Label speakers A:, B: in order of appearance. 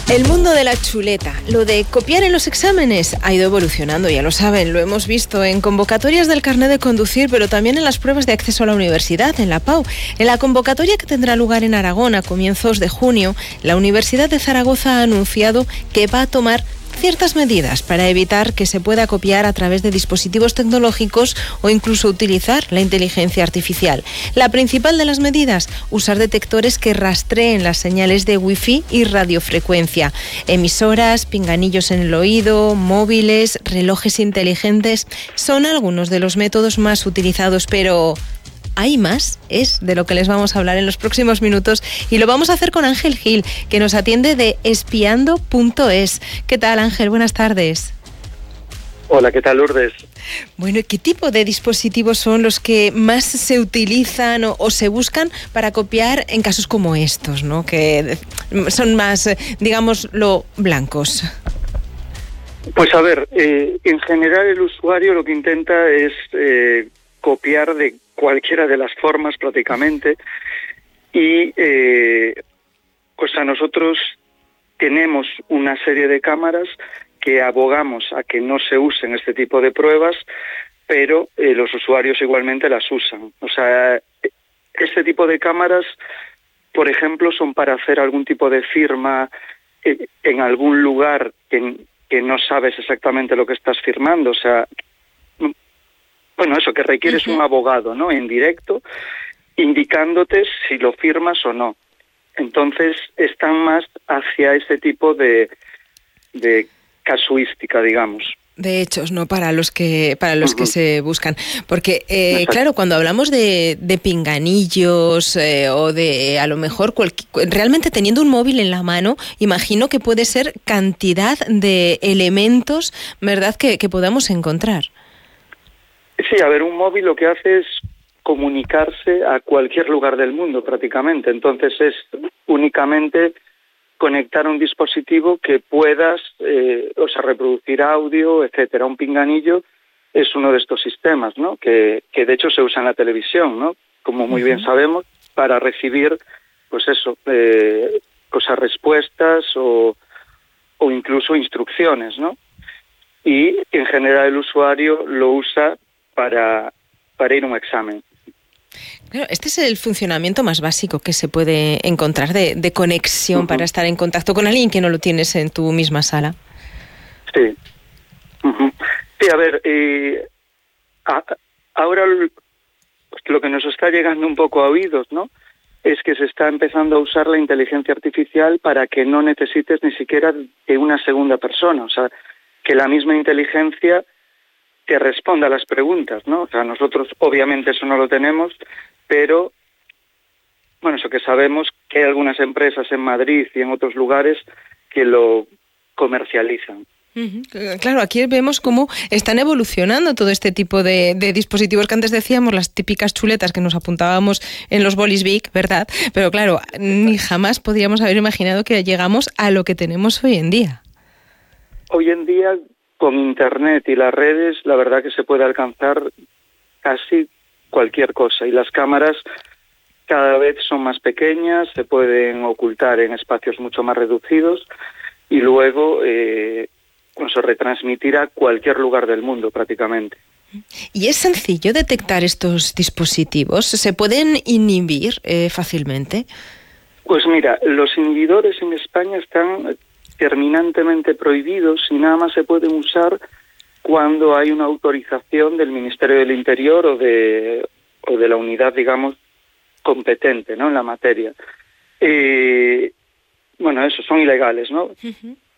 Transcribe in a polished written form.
A: El mundo de la chuleta, lo de copiar en los exámenes, ha ido evolucionando, ya lo saben, lo hemos visto en convocatorias del carnet de conducir, pero también en las pruebas de acceso a la universidad, en la PAU. En la convocatoria que tendrá lugar en Aragón a comienzos de junio, la Universidad de Zaragoza ha anunciado que va a tomar ciertas medidas para evitar que se pueda copiar a través de dispositivos tecnológicos o incluso utilizar la inteligencia artificial. La principal de las medidas, usar detectores que rastreen las señales de wifi y radiofrecuencia. Emisoras, pinganillos en el oído, móviles, relojes inteligentes, son algunos de los métodos más utilizados, pero hay más, es de lo que les vamos a hablar en los próximos minutos y lo vamos a hacer con Ángel Gil, que nos atiende de espiando.es. ¿Qué tal, Ángel? Buenas tardes.
B: Hola, ¿qué tal, Lourdes?
A: Bueno, ¿qué tipo de dispositivos son los que más se utilizan o se buscan para copiar en casos como estos, ¿no? Que son más, digámoslo, blancos?
B: Pues a ver, en general el usuario lo que intenta es copiar de cualquiera de las formas prácticamente y nosotros tenemos una serie de cámaras que abogamos a que no se usen este tipo de pruebas, pero los usuarios igualmente las usan. O sea, este tipo de cámaras, por ejemplo, son para hacer algún tipo de firma en algún lugar que no sabes exactamente lo que estás firmando. O sea, bueno, eso, que requieres un abogado, ¿no?, en directo, indicándote si lo firmas o no. Entonces, están más hacia ese tipo de casuística, digamos.
A: De hechos, ¿no? Para los que se buscan. Porque, claro, cuando hablamos de pinganillos o de, a lo mejor, realmente teniendo un móvil en la mano, imagino que puede ser cantidad de elementos, ¿verdad?, que podamos encontrar.
B: Sí, a ver, un móvil lo que hace es comunicarse a cualquier lugar del mundo prácticamente. Entonces es únicamente conectar un dispositivo que puedas, reproducir audio, etcétera. Un pinganillo es uno de estos sistemas, ¿no? Que de hecho se usa en la televisión, ¿no? Como muy bien sabemos, para recibir, pues eso, respuestas o incluso instrucciones, ¿no? Y en general el usuario lo usa para ir a un examen.
A: Claro, este es el funcionamiento más básico que se puede encontrar de conexión para estar en contacto con alguien que no lo tienes en tu misma sala.
B: Sí. Sí, a ver, ahora lo que nos está llegando un poco a oídos, ¿no?, es que se está empezando a usar la inteligencia artificial para que no necesites ni siquiera de una segunda persona. O sea, que la misma inteligencia que responda a las preguntas, ¿no? O sea, nosotros obviamente eso no lo tenemos, pero bueno, eso que sabemos que hay algunas empresas en Madrid y en otros lugares que lo comercializan.
A: Claro, aquí vemos cómo están evolucionando todo este tipo de dispositivos que antes decíamos, las típicas chuletas que nos apuntábamos en los bolis Bic, ¿verdad? Pero claro, ni jamás podríamos haber imaginado que llegamos a lo que tenemos hoy en día.
B: Hoy en día, con Internet y las redes, la verdad que se puede alcanzar casi cualquier cosa. Y las cámaras cada vez son más pequeñas, se pueden ocultar en espacios mucho más reducidos y luego se retransmitir a cualquier lugar del mundo prácticamente.
A: ¿Y es sencillo detectar estos dispositivos? ¿Se pueden inhibir fácilmente?
B: Pues mira, los inhibidores en España están terminantemente prohibidos y nada más se pueden usar cuando hay una autorización del Ministerio del Interior o de la unidad, digamos, competente, ¿no?, en la materia. Eso, son ilegales, ¿no?